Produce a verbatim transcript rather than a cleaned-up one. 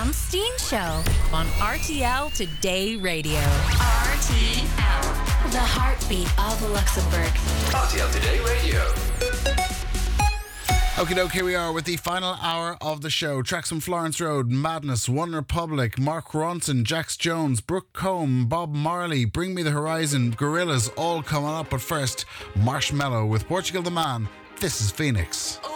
Tom Steen Show on R T L Today Radio. R T L, the heartbeat of Luxembourg. R T L Today Radio. Okie doke, here we are with the final hour of the show. Tracks from Florence Road, Madness, One Republic, Mark Ronson, Jax Jones, Brooke Combe, Bob Marley, Bring Me the Horizon, Gorillaz, all coming up. But first, Marshmello with Portugal the Man. This is Phoenix.